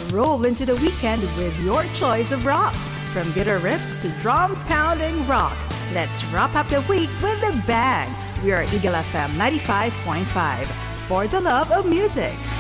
roll into the weekend with your choice of rock. From guitar riffs to drum pounding rock. Let's wrap up the week with a bang. We are Eagle FM 95.5 for the love of music.